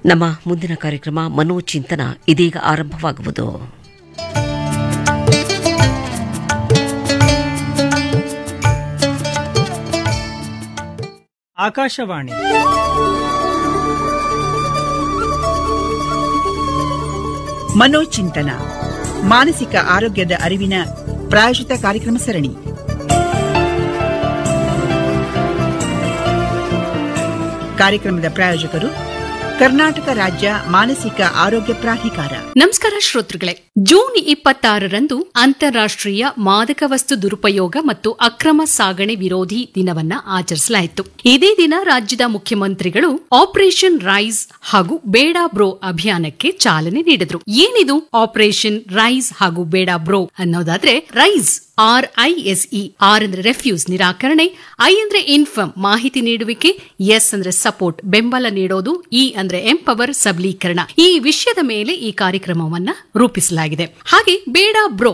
ನಮ್ಮ ಮುಂದಿನ ಕಾರ್ಯಕ್ರಮ ಮನೋಚಿಂತನ ಇದೀಗ ಆರಂಭವಾಗುವುದು. ಆಕಾಶವಾಣಿ ಮನೋಚಿಂತನ ಮಾನಸಿಕ ಆರೋಗ್ಯದ ಅರಿವಿನ ಪ್ರಾಯೋಜಿತ ಕಾರ್ಯಕ್ರಮ ಸರಣಿ. ಕಾರ್ಯಕ್ರಮದ ಪ್ರಾಯೋಜಕರು ಕರ್ನಾಟಕ ರಾಜ್ಯ ಮಾನಸಿಕ ಆರೋಗ್ಯ ಪ್ರಾಧಿಕಾರ. ನಮಸ್ಕಾರ ಶ್ರೋತೃಗಳೇ, ಜೂನ್ 26ರಂದು ಅಂತಾರಾಷ್ಟ್ರೀಯ ಮಾದಕ ವಸ್ತು ದುರುಪಯೋಗ ಮತ್ತು ಅಕ್ರಮ ಸಾಗಣೆ ವಿರೋಧಿ ದಿನವನ್ನ ಆಚರಿಸಲಾಯಿತು. ಇದೇ ದಿನ ರಾಜ್ಯದ ಮುಖ್ಯಮಂತ್ರಿಗಳು ಆಪರೇಷನ್ ರೈಸ್ ಹಾಗೂ ಬೇಡ ಬ್ರೋ ಅಭಿಯಾನಕ್ಕೆ ಚಾಲನೆ ನೀಡಿದ್ರು. ಏನಿದು ಆಪರೇಷನ್ ರೈಸ್ ಹಾಗೂ ಬೇಡ ಬ್ರೋ ಅನ್ನೋದಾದ್ರೆ, ರೈಸ್ RISE, ಆರ್ ಅಂದ್ರೆ ರೆಫ್ಯೂಸ್ ನಿರಾಕರಣೆ, ಐ ಅಂದ್ರೆ ಇನ್ಫರ್ಮ್ ಮಾಹಿತಿ ನೀಡುವಿಕೆ, ಎಸ್ ಅಂದ್ರೆ ಸಪೋರ್ಟ್ ಬೆಂಬಲ ನೀಡೋದು, ಇ ಅಂದ್ರೆ ಎಂಪವರ್ ಸಬಲೀಕರಣ. ಈ ವಿಷಯದ ಮೇಲೆ ಈ ಕಾರ್ಯಕ್ರಮವನ್ನ ರೂಪಿಸಲಾಗಿದೆ. ಹಾಗೆ ಬೇಡ ಬ್ರೋ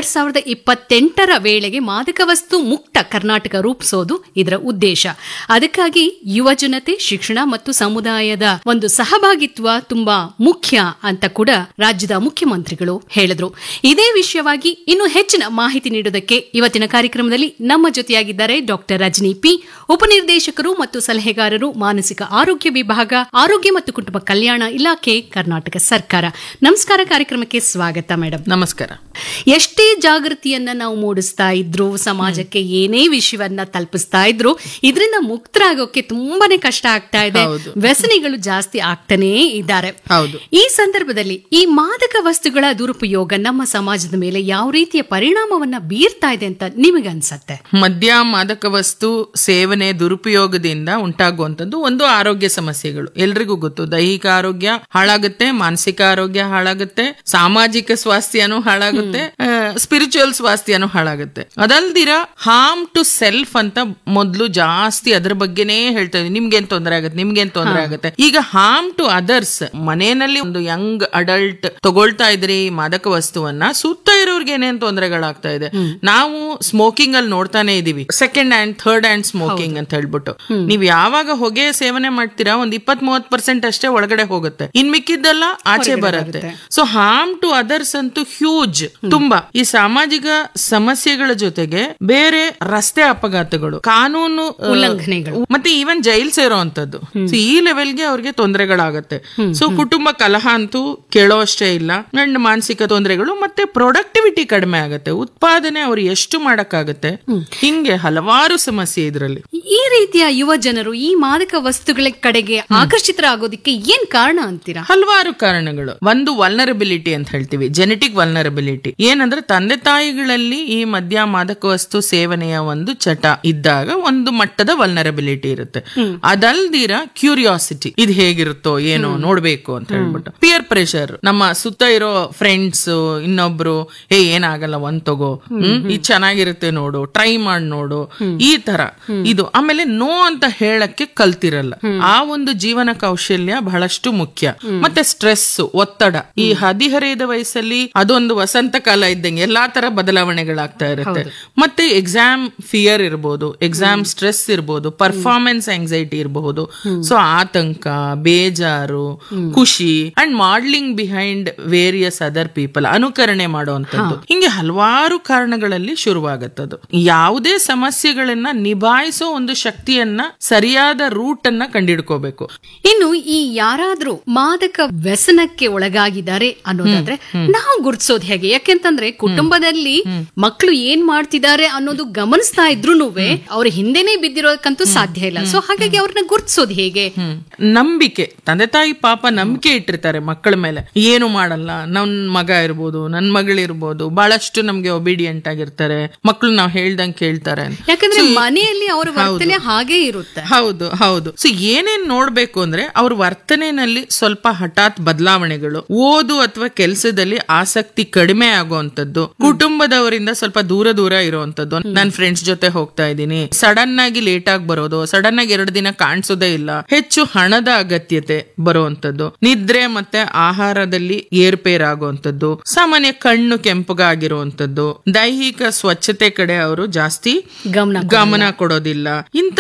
2028ರ ವೇಳೆಗೆ ಮಾದಕ ವಸ್ತು ಮುಕ್ತ ಕರ್ನಾಟಕ ರೂಪಿಸೋದು ಇದರ ಉದ್ದೇಶ. ಅದಕ್ಕಾಗಿ ಯುವ ಜನತೆ, ಶಿಕ್ಷಣ ಮತ್ತು ಸಮುದಾಯದ ಒಂದು ಸಹಭಾಗಿತ್ವ ತುಂಬಾ ಮುಖ್ಯ ಅಂತ ಕೂಡ ರಾಜ್ಯದ ಮುಖ್ಯಮಂತ್ರಿಗಳು ಹೇಳಿದ್ರು. ಇದೇ ವಿಷಯವಾಗಿ ಇನ್ನು ಹೆಚ್ಚಿನ ಮಾಹಿತಿ ನೀಡುವುದಕ್ಕೆ ಇವತ್ತಿನ ಕಾರ್ಯಕ್ರಮದಲ್ಲಿ ನಮ್ಮ ಜೊತೆಯಾಗಿದ್ದಾರೆ ಡಾಕ್ಟರ್ ರಜನಿ ಪಿ, ಉಪನಿರ್ದೇಶಕರು ಮತ್ತು ಸಲಹೆಗಾರರು, ಮಾನಸಿಕ ಆರೋಗ್ಯ ವಿಭಾಗ, ಆರೋಗ್ಯ ಮತ್ತು ಕುಟುಂಬ ಕಲ್ಯಾಣ ಇಲಾಖೆ, ಕರ್ನಾಟಕ ಸರ್ಕಾರ. ನಮಸ್ಕಾರ, ಕಾರ್ಯಕ್ರಮಕ್ಕೆ ಸ್ವಾಗತ ಮೇಡಮ್. ನಮಸ್ಕಾರ. ಎಷ್ಟೇ ಜಾಗೃತಿಯನ್ನ ನಾವು ಮೂಡಿಸ್ತಾ ಇದ್ರು, ಸಮಾಜಕ್ಕೆ ಏನೇ ವಿಷಯವನ್ನ ತಲುಪಿಸ್ತಾ ಇದ್ರು, ಇದರಿಂದ ಮುಕ್ತರಾಗೋಕೆ ತುಂಬಾನೇ ಕಷ್ಟ ಆಗ್ತಾ ಇದೆ. ವ್ಯಸನಿಗಳು ಜಾಸ್ತಿ ಆಗ್ತಾನೇ ಇದ್ದಾರೆ. ಈ ಸಂದರ್ಭದಲ್ಲಿ ಈ ಮಾದಕ ವಸ್ತುಗಳ ದುರುಪಯೋಗ ನಮ್ಮ ಸಮಾಜದ ಮೇಲೆ ಯಾವ ರೀತಿಯ ಪರಿಣಾಮವನ್ನ ಬೀರ್ತಾ ಇದೆ ಅಂತ ನಿಮಗನ್ಸತ್ತೆ? ಮದ್ಯ, ಮಾದಕ ವಸ್ತು ಸೇವನೆ ದುರುಪಯೋಗದಿಂದ ಉಂಟಾಗುವಂತದ್ದು ಒಂದು ಆರೋಗ್ಯ ಸಮಸ್ಯೆಗಳು ಎಲ್ರಿಗೂ ಗೊತ್ತು. ದೈಹಿಕ ಆರೋಗ್ಯ ಹಾಳಾಗುತ್ತೆ, ಮಾನಸಿಕ ಆರೋಗ್ಯ ಹಾಳಾಗುತ್ತೆ, ಸಾಮಾಜಿಕ ಸ್ವಾಸ್ಥ್ಯನೂ ಹಾಳಾಗುತ್ತೆ, ಸ್ಪಿರಿಚುವಲ್ ಸ್ವಾಸ್ಥ್ಯನೂ ಹಾಳಾಗುತ್ತೆ. ಅದಲ್ದಿರ ಹಾರ್ಮ್ ಟು ಸೆಲ್ಫ್ ಅಂತ ಮೊದ್ಲು ಜಾಸ್ತಿ ಅದ್ರ ಬಗ್ಗೆನೇ ಹೇಳ್ತಾ ಇದ್ವಿ. ನಿಮ್ಗೇನ್ ತೊಂದರೆ ಆಗುತ್ತೆ, ನಿಮ್ಗೇನ್ ತೊಂದರೆ ಆಗುತ್ತೆ. ಈಗ ಹಾರ್ಮ್ ಟು ಅದರ್ಸ್, ಮನೆಯಲ್ಲಿ ಒಂದು ಯಂಗ್ ಅಡಲ್ಟ್ ತಗೊಳ್ತಾ ಇದ್ರಿ ಮಾದಕ ವಸ್ತುವನ್ನ, ಸುತ್ತ ಇರೋರ್ಗೆ ಏನೇನ್ ತೊಂದರೆಗಳಾಗ್ತಾ ಇದೆ. ನಾವು ಸ್ಮೋಕಿಂಗ್ ಅಲ್ಲಿ ನೋಡ್ತಾನೆ ಇದೀವಿ, second hand, third hand smoking ಅಂತ ಹೇಳ್ಬಿಟ್ಟು. ನೀವ್ ಯಾವಾಗ ಹೊಗೆ ಸೇವನೆ ಮಾಡ್ತೀರಾ, ಒಂದ್ 20-30% ಅಷ್ಟೇ ಒಳಗಡೆ ಹೋಗುತ್ತೆ, ಇನ್ ಮಿಕ್ಕಿದ್ದೆಲ್ಲ ಆಚೆ ಬರುತ್ತೆ. ಸೊ ಹಾರ್ಮ್ ಟು ಅದರ್ಸ್ ಅಂತೂ ಹ್ಯೂಜ್ ತುಂಬಾ. ಈ ಸಾಮಾಜಿಕ ಸಮಸ್ಯೆಗಳ ಜೊತೆಗೆ ಬೇರೆ ರಸ್ತೆ ಅಪಘಾತಗಳು, ಕಾನೂನು ಉಲ್ಲಂಘನೆಗಳು, ಮತ್ತೆ ಈವನ್ ಜೈಲ್ ಸೇರೋ ಅಂತದ್ದು. ಈ ಲೆವೆಲ್ಗೆ ಅವ್ರಿಗೆ ತೊಂದರೆಗಳಾಗತ್ತೆ. ಸೊ ಕುಟುಂಬ ಕಲಹ ಅಂತೂ ಕೇಳೋ ಅಷ್ಟೇ ಇಲ್ಲ. ಅಂಡ್ ಮಾನಸಿಕ ತೊಂದರೆಗಳು, ಮತ್ತೆ ಪ್ರೊಡಕ್ಟಿವಿಟಿ ಕಡಿಮೆ ಆಗುತ್ತೆ, ಉತ್ಪಾದನೆ ಅವ್ರು ಎಷ್ಟು ಮಾಡಕ್ಕಾಗತ್ತೆ, ಹಿಂಗೆ ಹಲವಾರು ಸಮಸ್ಯೆ ಇದರಲ್ಲಿ. ಈ ರೀತಿಯ ಯುವ ಜನರು ಈ ಮಾದಕ ವಸ್ತುಗಳ ಕಡೆಗೆ ಆಕರ್ಷಿತರಾಗೋದಕ್ಕೆ ಏನ್ ಕಾರಣ ಅಂತೀರಾ? ಹಲವಾರು ಕಾರಣಗಳು. ಒಂದು ವಲ್ನರಬಿಲಿಟಿ ಅಂತ ಹೇಳ್ತೀವಿ, ಜೆನೆಟಿಕ್ ವಲ್ನರಬಿಲಿಟಿ. ಏನಂದ್ರೆ ತಂದೆ ತಾಯಿಗಳಲ್ಲಿ ಈ ಮದ್ಯ, ಮಾದಕ ವಸ್ತು ಸೇವನೆಯ ಒಂದು ಚಟ ಇದ್ದಾಗ ಒಂದು ಮಟ್ಟದ ವಲ್ನರಬಿಲಿಟಿ ಇರುತ್ತೆ. ಅದಲ್ದಿರ ಕ್ಯೂರಿಯಾಸಿಟಿ, ಇದು ಹೇಗಿರುತ್ತೋ ಏನೋ ನೋಡ್ಬೇಕು ಅಂತ ಹೇಳ್ಬಿಟ್ಟು. ಪಿಯರ್ ಪ್ರೆಷರ್, ನಮ್ಮ ಸುತ್ತ ಇರೋ ಫ್ರೆಂಡ್ಸ್ ಇನ್ನೊಬ್ರು ಏನಾಗಲ್ಲ ಒಂದ್ ತಗೋ, ಇದು ಚೆನ್ನಾಗಿರುತ್ತೆ ನೋಡು, ಟ್ರೈ ಮಾಡಿ ನೋಡು, ಈ ತರ ಇದು. ಆಮೇಲೆ ನೋ ಅಂತ ಹೇಳಕ್ಕೆ ಕಲ್ತಿರಲ್ಲ. ಆ ಒಂದು ಜೀವನ ಕೌಶಲ್ಯ ಬಹಳಷ್ಟು ಮುಖ್ಯ. ಮತ್ತೆ ಸ್ಟ್ರೆಸ್, ಒತ್ತಡ. ಈ ಹದಿಹರೆಯದ ವಯಸ್ಸಲ್ಲಿ ಅದೊಂದು ವಸಂತ ಕಾಲ ಇದ್ದಂಗೆ ಎಲ್ಲಾ ತರ ಬದಲಾವಣೆಗಳಾಗ್ತಾ ಇರುತ್ತೆ. ಮತ್ತೆ ಎಕ್ಸಾಮ್ ಫಿಯರ್ ಇರಬಹುದು, ಎಕ್ಸಾಮ್ ಸ್ಟ್ರೆಸ್ ಇರಬಹುದು, ಪರ್ಫಾರ್ಮೆನ್ಸ್ ಆಂಗ್ಸೈಟಿ ಇರಬಹುದು. ಸೊ ಆತಂಕ, ಬೇಜಾರು, ಖುಷಿ and modelling behind various other people, ಅನುಕರಣೆ ಮಾಡುವಂತದ್ದು. ಹಿಂಗೆ ಹಲವಾರು ಕಾರಣಗಳಲ್ಲಿ ಶುರುವಾಗತ್ತದು. ಯಾವುದೇ ಸಮಸ್ಯೆಗಳನ್ನ ನಿಭಾಯಿಸೋ ಒಂದು ಶಕ್ತಿಯನ್ನ, ಸರಿಯಾದ ರೂಟ್ ಅನ್ನ ಕಂಡಿಡ್ಕೋಬೇಕು. ಇನ್ನು ಈ ಯಾರಾದ್ರೂ ಮಾದಕ ವ್ಯಸನಕ್ಕೆ ಒಳಗಾಗಿದ್ದಾರೆ ಅನ್ನೋದಾದ್ರೆ ನಾವು ಗುರುತಿಸೋದು ಹೇಗೆ? ಯಾಕೆಂತಂದ್ರೆ ಕುಟುಂಬದಲ್ಲಿ ಮಕ್ಕಳು ಏನ್ ಮಾಡ್ತಿದ್ದಾರೆ ಅನ್ನೋದು ಗಮನಿಸ್ತಾ ಇದ್ರೂನುವೆ ಅವ್ರ ಹಿಂದೆನೆ ಬಿದ್ದಿರೋದಕ್ಕಂತೂ ಸಾಧ್ಯ ಇಲ್ಲ. ಸೊ ಹಾಗಾಗಿ ಅವ್ರನ್ನ ಗುರುತಿಸೋದು ಹೇಗೆ? ನಂಬಿಕೆ. ತಂದೆ ತಾಯಿ ಪಾಪ ನಂಬಿಕೆ ಇಟ್ಟಿರ್ತಾರೆ ಮಕ್ಕಳ ಮೇಲೆ, ಏನು ಮಾಡಲ್ಲ, ನನ್ ಮಗ ಇರ್ಬೋದು, ನನ್ ಮಗಳಿರ್ಬೋದು, ಬಹಳಷ್ಟು ನಮ್ಗೆ ಒಬಿಡಿಯಂಟ್ ಆಗಿರ್ತಾರೆ ಮಕ್ಕಳು, ನಾವ್ ಹೇಳ್ದಂಗೆ ಕೇಳ್ತಾರೆ. ಯಾಕಂದ್ರೆ ಮನೆಯಲ್ಲಿ ಅವರ ವರ್ತನೆ ಹಾಗೆ ಇರುತ್ತೆ. ಹೌದು ಹೌದು. ಸೊ ಏನೇನ್ ನೋಡ್ಬೇಕು ಅಂದ್ರೆ ಅವ್ರ ವರ್ತನೆಯಲ್ಲಿ ಸ್ವಲ್ಪ ಹಠಾತ್ ಬದಲಾವಣೆಗಳು, ಓದು ಅಥವಾ ಕೆಲಸದಲ್ಲಿ ಆಸಕ್ತಿ ಕಡಿಮೆ ಆಗುವಂತದ್ದು, ಕುಟುಂಬದವರಿಂದ ಸ್ವಲ್ಪ ದೂರ ದೂರ ಇರುವಂತದ್ದು. ನನ್ ಫ್ರೆಂಡ್ಸ್ ಜೊತೆ ಹೋಗ್ತಾ ಇದ್ದೀನಿ, ಸಡನ್ ಆಗಿ ಲೇಟ್ ಆಗಿ ಬರೋದು, ಸಡನ್ ಆಗಿ 2 ದಿನ ಕಾಣಿಸೋದೇ ಇಲ್ಲ, ಹೆಚ್ಚು ಹಣದ ಅಗತ್ಯತೆ ಬರುವಂತದ್ದು, ನಿದ್ರೆ ಮತ್ತೆ ಆಹಾರದಲ್ಲಿ ಏರ್ಪೇರ್ ಆಗುವಂತದ್ದು, ಸಾಮಾನ್ಯ ಕಣ್ಣು ಕೆಂಪಗಾಗಿರುವಂತದ್ದು, ದೈಹಿಕ ಸ್ವಚ್ಛತೆ ಕಡೆ ಅವರು ಜಾಸ್ತಿ ಗಮನ ಕೊಡೋದಿಲ್ಲ. ಇಂತ